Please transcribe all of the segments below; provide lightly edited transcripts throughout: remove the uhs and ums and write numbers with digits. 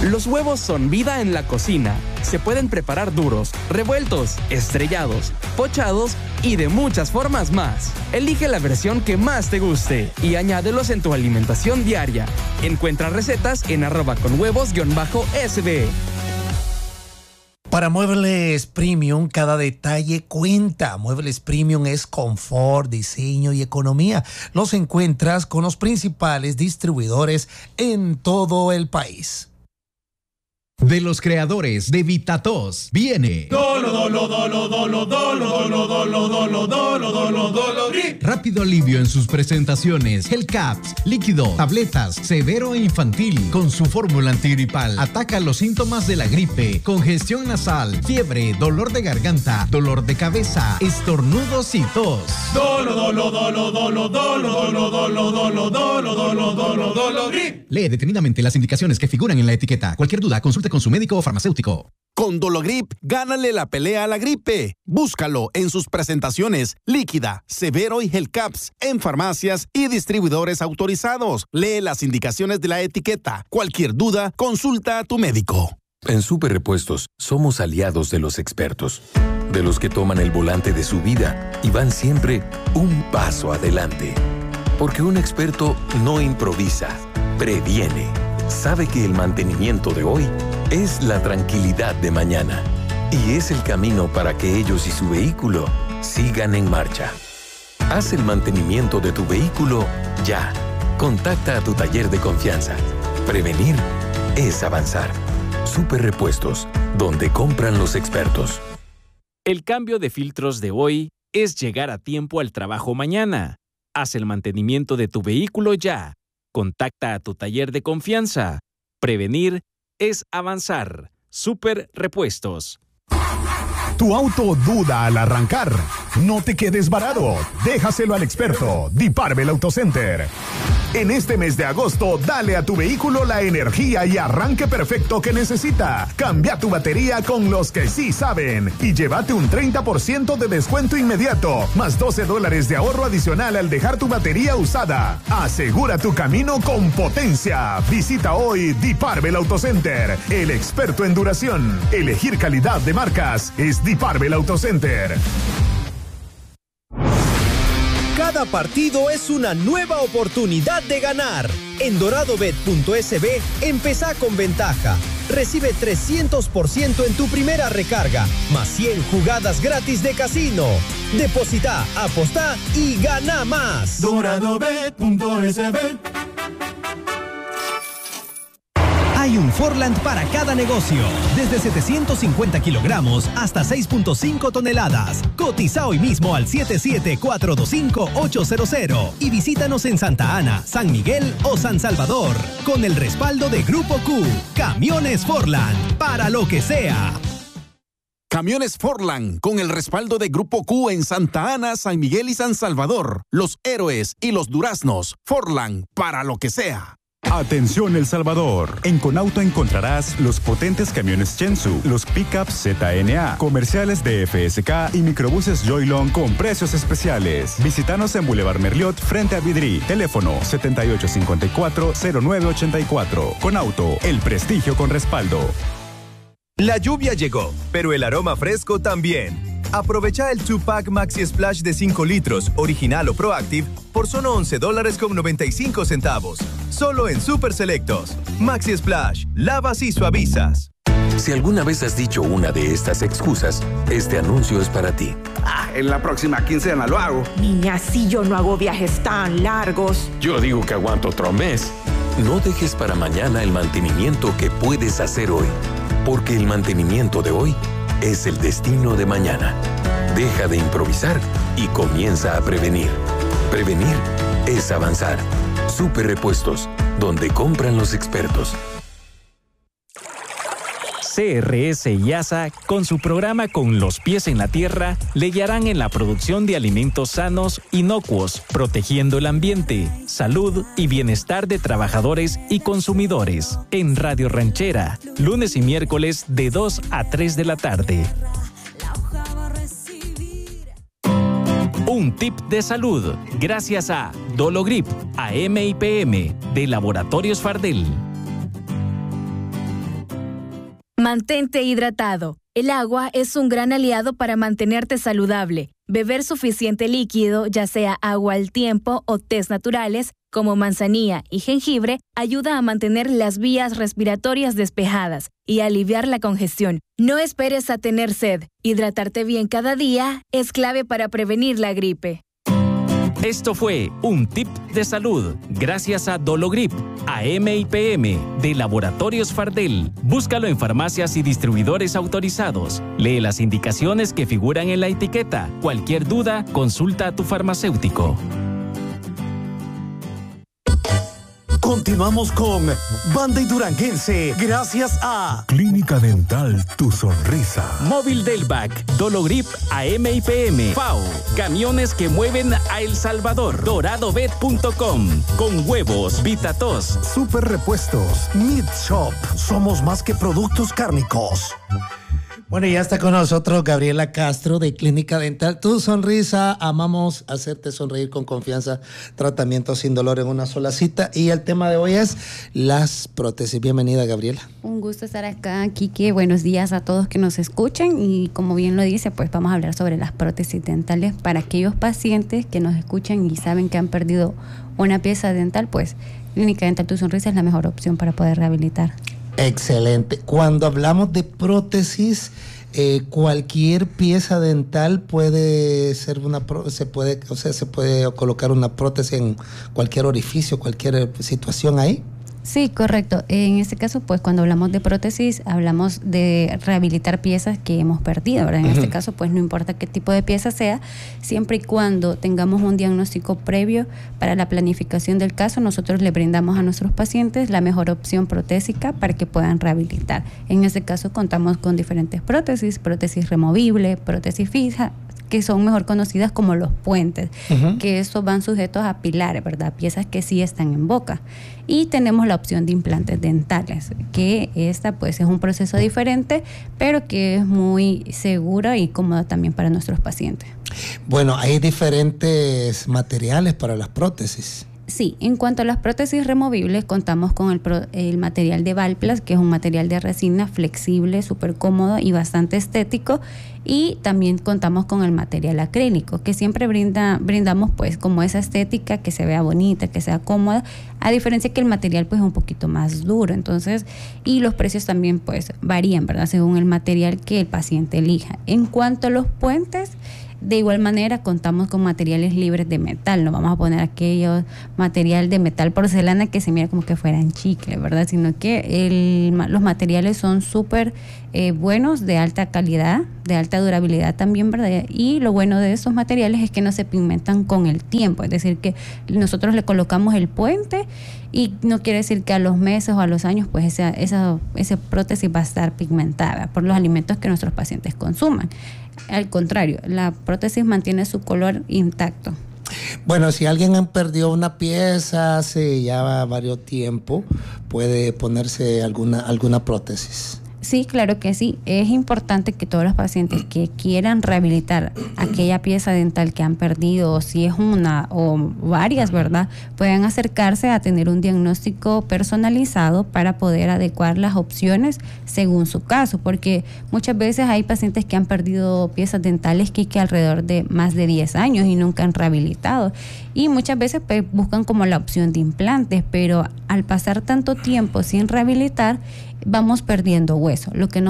Los huevos son vida en la cocina. Se pueden preparar duros, revueltos, estrellados, pochados y de muchas formas más. Elige la versión que más te guste y añádelos en tu alimentación diaria. Encuentra recetas en @conhuevos_sb. Para Muebles Premium, cada detalle cuenta. Muebles Premium es confort, diseño y economía. Los encuentras con los principales distribuidores en todo el país. De los creadores de VitaTos viene rápido alivio en sus presentaciones. Hellcaps, líquido, tabletas, severo e infantil. Con su fórmula antigripal ataca los síntomas de la gripe: congestión nasal, fiebre, dolor de garganta, dolor de cabeza, estornudos y tos. Lee detenidamente las indicaciones que figuran en la etiqueta. Cualquier duda, consulte con su médico o farmacéutico. Con Dologrip, gánale la pelea a la gripe. Búscalo en sus presentaciones líquida, severo y Hellcaps en farmacias y distribuidores autorizados. Lee las indicaciones de la etiqueta. Cualquier duda, consulta a tu médico. En Super Repuestos somos aliados de los expertos, de los que toman el volante de su vida y van siempre un paso adelante. Porque un experto no improvisa, previene. Sabe que el mantenimiento de hoy es la tranquilidad de mañana y es el camino para que ellos y su vehículo sigan en marcha. Haz el mantenimiento de tu vehículo ya. Contacta a tu taller de confianza. Prevenir es avanzar. Super Repuestos, donde compran los expertos. El cambio de filtros de hoy es llegar a tiempo al trabajo mañana. Haz el mantenimiento de tu vehículo ya. Contacta a tu taller de confianza. Prevenir es avanzar. Super Repuestos. Tu auto duda al arrancar. No te quedes varado. Déjaselo al experto, Deep-Arbel Auto Center. En este mes de agosto, dale a tu vehículo la energía y arranque perfecto que necesita. Cambia tu batería con los que sí saben y llévate un 30% de descuento inmediato, más $12 de ahorro adicional al dejar tu batería usada. Asegura tu camino con potencia. Visita hoy Deep-Arbel Auto Center, el experto en duración. Elegir calidad de marcas es Deep-Arbel Auto Center. Cada partido es una nueva oportunidad de ganar. En doradobet.sb, empezá con ventaja. Recibe 300% en tu primera recarga, más 100 jugadas gratis de casino. Depositá, apostá y gana más. Doradobet.sb. Hay un Forland para cada negocio, desde 750 kilogramos hasta 6.5 toneladas. Cotiza hoy mismo al 77425-800 y visítanos en Santa Ana, San Miguel o San Salvador, con el respaldo de Grupo Q. Camiones Forland, para lo que sea. Camiones Forland, con el respaldo de Grupo Q en Santa Ana, San Miguel y San Salvador. Los héroes y los duraznos. Forland, para lo que sea. Atención El Salvador. En Conauto encontrarás los potentes camiones Chensu, los pickups ZNA, comerciales de FSK y microbuses Joylon con precios especiales. Visítanos en Boulevard Merliot frente a Vidri. Teléfono 7854-0984. Conauto, el prestigio con respaldo. La lluvia llegó, pero el aroma fresco también. Aprovecha el 2-pack Maxi Splash de 5 litros, original o Proactive, por solo $11.95. Solo en Super Selectos. Maxi Splash, lavas y suavizas. Si alguna vez has dicho una de estas excusas, este anuncio es para ti. En la próxima quincena lo hago. Niña, si yo no hago viajes tan largos. Yo digo que aguanto otro mes. No dejes para mañana el mantenimiento que puedes hacer hoy, porque el mantenimiento de hoy es el destino de mañana. Deja de improvisar y comienza a prevenir. Prevenir es avanzar. Super Repuestos, donde compran los expertos. CRS y ASA, con su programa Con los pies en la tierra, le guiarán en la producción de alimentos sanos, inocuos, protegiendo el ambiente, salud y bienestar de trabajadores y consumidores. En Radio Ranchera, lunes y miércoles de 2 a 3 de la tarde. Un tip de salud, gracias a Dologrip, AM y PM, de Laboratorios Fardel. Mantente hidratado. El agua es un gran aliado para mantenerte saludable. Beber suficiente líquido, ya sea agua al tiempo o tés naturales, como manzanilla y jengibre, ayuda a mantener las vías respiratorias despejadas y aliviar la congestión. No esperes a tener sed. Hidratarte bien cada día es clave para prevenir la gripe. Esto fue un tip de salud gracias a Dologrip, AM y PM de Laboratorios Fardel. Búscalo en farmacias y distribuidores autorizados. Lee las indicaciones que figuran en la etiqueta. Cualquier duda, consulta a tu farmacéutico. Continuamos con Banda y Duranguense, gracias a Clínica Dental Tu Sonrisa, Móvil Delvac, Dologrip, AM y PM, FAO, camiones que mueven a El Salvador, DoradoVet.com, Con Huevos, Vitatos, Super Repuestos, Meat Shop, somos más que productos cárnicos. Bueno, ya está con nosotros Gabriela Castro de Clínica Dental Tu Sonrisa. Amamos hacerte sonreír con confianza. Tratamiento sin dolor en una sola cita. Y el tema de hoy es las prótesis. Bienvenida, Gabriela. Un gusto estar acá, Quique. Buenos días a todos que nos escuchan. Y como bien lo dice, pues vamos a hablar sobre las prótesis dentales para aquellos pacientes que nos escuchan y saben que han perdido una pieza dental. Pues Clínica Dental Tu Sonrisa es la mejor opción para poder rehabilitar. Excelente. Cuando hablamos de prótesis, cualquier pieza dental puede ser se puede colocar una prótesis en cualquier orificio, cualquier situación ahí. Sí, correcto. En este caso, pues cuando hablamos de prótesis, hablamos de rehabilitar piezas que hemos perdido, ¿verdad? En este caso, pues no importa qué tipo de pieza sea, siempre y cuando tengamos un diagnóstico previo para la planificación del caso, nosotros le brindamos a nuestros pacientes la mejor opción protésica para que puedan rehabilitar. En este caso, contamos con diferentes prótesis removible, prótesis fija, que son mejor conocidas como los puentes, que estos van sujetos a pilares, ¿verdad? Piezas que sí están en boca. Y tenemos la opción de implantes dentales, que esta pues es un proceso diferente, pero que es muy segura y cómoda también para nuestros pacientes. Bueno, hay diferentes materiales para las prótesis. Sí, en cuanto a las prótesis removibles, contamos con el material de Valplast, que es un material de resina flexible, súper cómodo y bastante estético. Y también contamos con el material acrílico, que siempre brindamos pues como esa estética, que se vea bonita, que sea cómoda, a diferencia que el material pues es un poquito más duro. Entonces, y los precios también pues varían, ¿verdad? Según el material que el paciente elija. En cuanto a los puentes, de igual manera contamos con materiales libres de metal. No vamos a poner aquello material de metal porcelana que se mira como que fueran chicle, ¿verdad? Sino que los materiales son súper buenos, de alta calidad, de alta durabilidad también, ¿verdad? Y lo bueno de estos materiales es que no se pigmentan con el tiempo. Es decir, que nosotros le colocamos el puente y no quiere decir que a los meses o a los años pues esa prótesis va a estar pigmentada por los alimentos que nuestros pacientes consuman. Al contrario, la prótesis mantiene su color intacto. Bueno, si alguien perdió una pieza hace ya varios tiempo, puede ponerse alguna prótesis. Sí, claro que sí. Es importante que todos los pacientes que quieran rehabilitar aquella pieza dental que han perdido, o si es una o varias, ¿verdad?, puedan acercarse a tener un diagnóstico personalizado para poder adecuar las opciones según su caso, porque muchas veces hay pacientes que han perdido piezas dentales que alrededor de más de 10 años y nunca han rehabilitado. Y muchas veces pues, buscan como la opción de implantes, pero al pasar tanto tiempo sin rehabilitar, vamos perdiendo hueso, lo que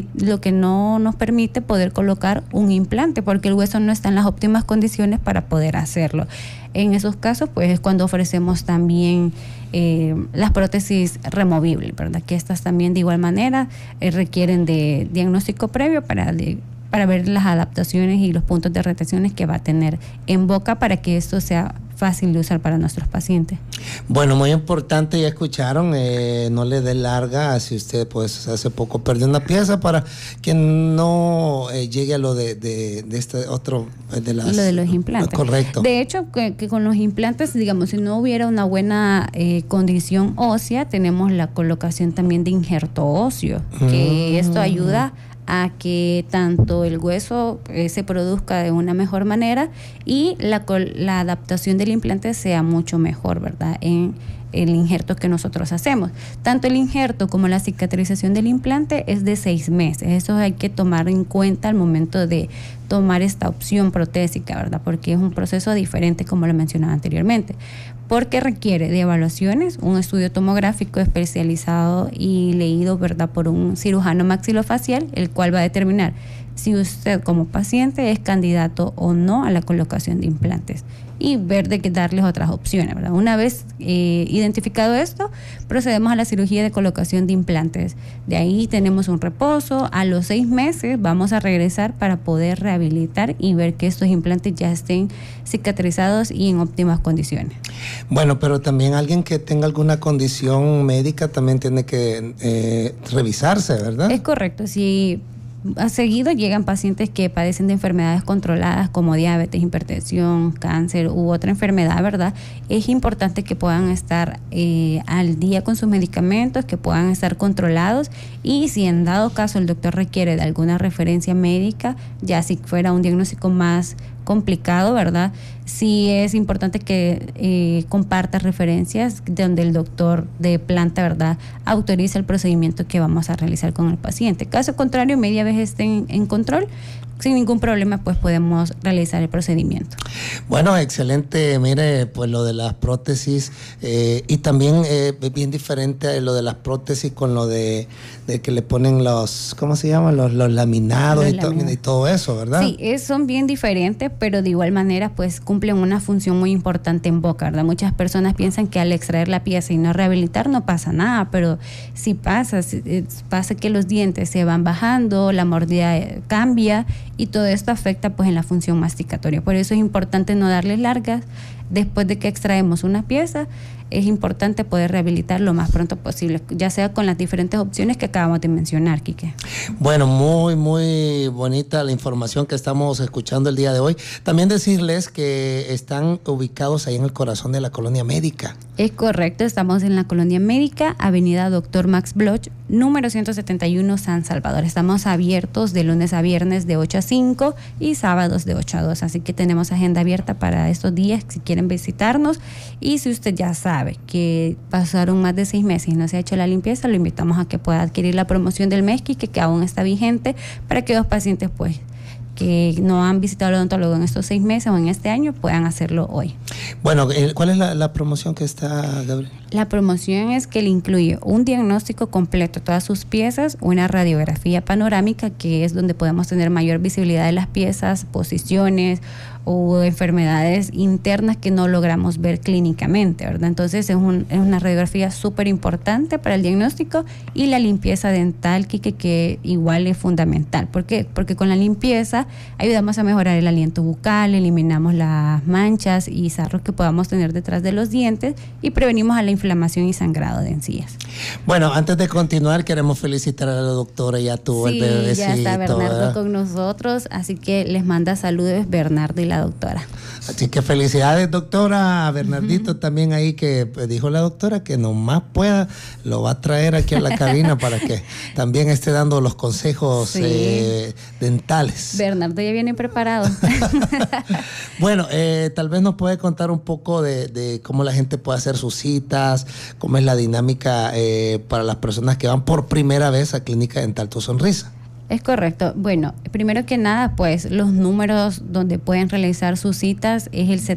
no nos permite poder colocar un implante, porque el hueso no está en las óptimas condiciones para poder hacerlo. En esos casos, pues es cuando ofrecemos también las prótesis removibles, ¿verdad? Que estas también de igual manera requieren de diagnóstico previo para ver las adaptaciones y los puntos de retenciones que va a tener en boca para que esto sea fácil de usar para nuestros pacientes. Bueno, muy importante, ya escucharon, no le dé larga si usted pues hace poco perdió una pieza, para que no llegue a lo de este otro lo de los implantes. Correcto. De hecho, que con los implantes, digamos, si no hubiera una buena condición ósea, tenemos la colocación también de injerto óseo, que esto ayuda a que tanto el hueso se produzca de una mejor manera y la adaptación del implante sea mucho mejor, ¿verdad? En el injerto que nosotros hacemos. Tanto el injerto como la cicatrización del implante es de 6 meses. Eso hay que tomar en cuenta al momento de tomar esta opción protésica, ¿verdad? Porque es un proceso diferente, como lo mencionaba anteriormente, porque requiere de evaluaciones, un estudio tomográfico especializado y leído, ¿verdad?, por un cirujano maxilofacial, el cual va a determinar si usted como paciente es candidato o no a la colocación de implantes y ver de qué darles otras opciones, ¿verdad? Una vez identificado esto, procedemos a la cirugía de colocación de implantes. De ahí tenemos un reposo. A los 6 meses vamos a regresar para poder rehabilitar y ver que estos implantes ya estén cicatrizados y en óptimas condiciones. Bueno, pero también alguien que tenga alguna condición médica también tiene que revisarse, ¿verdad? Es correcto. Si a seguido llegan pacientes que padecen de enfermedades controladas como diabetes, hipertensión, cáncer u otra enfermedad, ¿verdad? Es importante que puedan estar al día con sus medicamentos, que puedan estar controlados, y si en dado caso el doctor requiere de alguna referencia médica, ya si fuera un diagnóstico más complicado, ¿verdad? Sí es importante que comparta referencias donde el doctor de planta, ¿verdad?, autoriza el procedimiento que vamos a realizar con el paciente. Caso contrario, media vez estén en control, sin ningún problema, pues podemos realizar el procedimiento. Bueno, excelente. Mire, pues lo de las prótesis y también es bien diferente lo de las prótesis con lo de que le ponen los, ¿cómo se llaman? Los laminados y todo eso, ¿verdad? Sí, son bien diferentes, pero de igual manera pues cumplen una función muy importante en boca, ¿verdad? Muchas personas piensan que al extraer la pieza y no rehabilitar no pasa nada, pero sí pasa que los dientes se van bajando, la mordida cambia, y todo esto afecta pues en la función masticatoria. Por eso es importante no darle largas. Después de que extraemos una pieza, es importante poder rehabilitar lo más pronto posible, ya sea con las diferentes opciones que acabamos de mencionar, Quique. Bueno, muy, muy bonita la información que estamos escuchando el día de hoy. También decirles que están ubicados ahí en el corazón de la Colonia Médica. Es correcto, estamos en la Colonia Médica, Avenida Dr. Max Bloch, número 171, San Salvador. Estamos abiertos de lunes a viernes de 8 a 5 y sábados de 8 a 2, así que tenemos agenda abierta para estos días si quieren visitarnos. Y si usted ya sabe que pasaron más de 6 meses y no se ha hecho la limpieza, lo invitamos a que pueda adquirir la promoción del mes que aún está vigente para que los pacientes pues que no han visitado al odontólogo en estos 6 meses o en este año puedan hacerlo hoy. Bueno, ¿cuál es la promoción que está, Gabriel? La promoción es que le incluye un diagnóstico completo de todas sus piezas, una radiografía panorámica, que es donde podemos tener mayor visibilidad de las piezas, posiciones o enfermedades internas que no logramos ver clínicamente, ¿verdad? Entonces es una radiografía súper importante para el diagnóstico, y la limpieza dental, que igual es fundamental. ¿Por qué? Porque con la limpieza ayudamos a mejorar el aliento bucal, eliminamos las manchas y sarros que podamos tener detrás de los dientes y prevenimos a la inflamación y sangrado de encías. Bueno, antes de continuar, queremos felicitar a la doctora. Ya tuvo el bebecito. Ya está Bernardo con nosotros, así que les manda saludos Bernardo y la doctora. Así que felicidades, doctora. A Bernardito también ahí, que dijo la doctora que nomás pueda, lo va a traer aquí a la cabina para que también esté dando los consejos dentales. Bernardo ya viene preparado. Bueno, tal vez nos puede contar un poco de cómo la gente puede hacer sus citas, cómo es la dinámica para las personas que van por primera vez a Clínica Dental Tu Sonrisa. Es correcto. Bueno, primero que nada, pues los números donde pueden realizar sus citas es el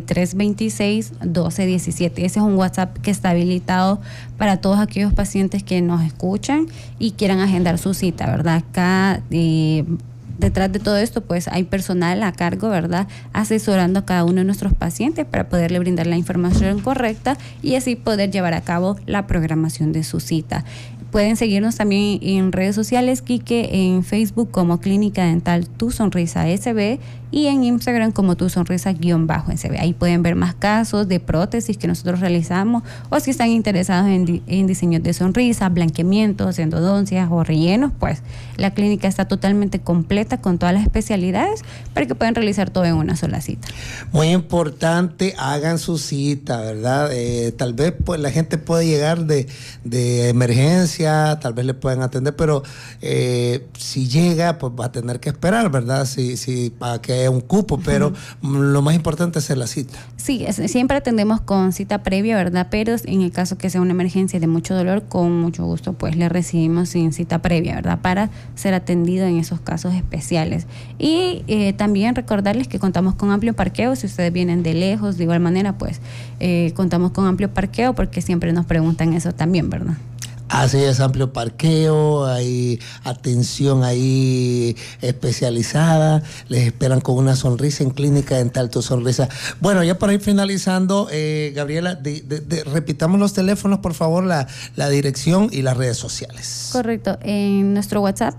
7326-1217. Ese es un WhatsApp que está habilitado para todos aquellos pacientes que nos escuchan y quieran agendar su cita, ¿verdad? Acá detrás de todo esto, pues hay personal a cargo, ¿verdad?, asesorando a cada uno de nuestros pacientes para poderle brindar la información correcta y así poder llevar a cabo la programación de su cita. Pueden seguirnos también en redes sociales, Quique, en Facebook como Clínica Dental Tu Sonrisa SB y en Instagram como Tu Sonrisa_SB. Ahí pueden ver más casos de prótesis que nosotros realizamos, o si están interesados en diseños de sonrisa, blanqueamientos, endodoncias o rellenos, pues la clínica está totalmente completa con todas las especialidades para que puedan realizar todo en una sola cita. Muy importante, hagan su cita, ¿verdad? Tal vez pues la gente puede llegar de emergencia emergencia, tal vez le pueden atender, pero si llega, pues va a tener que esperar, ¿verdad? Si para que haya un cupo, pero lo más importante es hacer la cita. Sí, siempre atendemos con cita previa, ¿verdad? Pero en el caso que sea una emergencia de mucho dolor, con mucho gusto pues le recibimos sin cita previa, ¿verdad? Para ser atendido en esos casos especiales. Y también recordarles que contamos con amplio parqueo. Si ustedes vienen de lejos, de igual manera, pues contamos con amplio parqueo, porque siempre nos preguntan eso también, ¿verdad? Así es, amplio parqueo, hay atención ahí especializada, les esperan con una sonrisa en Clínica Dental Tu Sonrisa. Bueno, ya para ir finalizando, Gabriela, repitamos los teléfonos, por favor, la dirección y las redes sociales. Correcto, en nuestro WhatsApp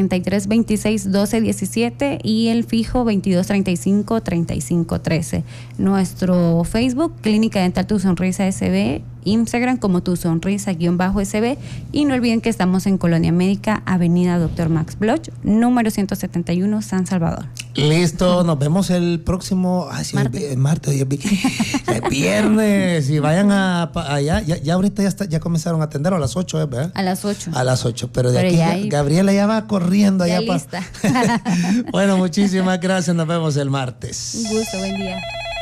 73261217 y el fijo 22353513. Nuestro Facebook, Clínica Dental Tu Sonrisa SB, Instagram como Tu Sonrisa_SB, y no olviden que estamos en Colonia Médica, Avenida Dr. Max Bloch, número 171, San Salvador. Listo, nos vemos el próximo martes, viernes, y vayan allá, ya ahorita ya comenzaron a atender a las 8, ¿verdad? A las 8. A las 8, pero de aquí Gabriela ya va corriendo allá. Lista. Bueno, muchísimas gracias, nos vemos el martes. Un gusto, buen día.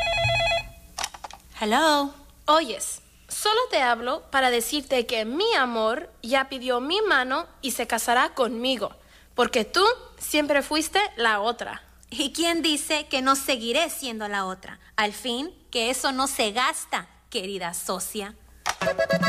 Hello. Oyes, solo te hablo para decirte que mi amor ya pidió mi mano y se casará conmigo, porque tú siempre fuiste la otra. ¿Y quién dice que no seguiré siendo la otra? Al fin, que eso no se gasta, querida socia.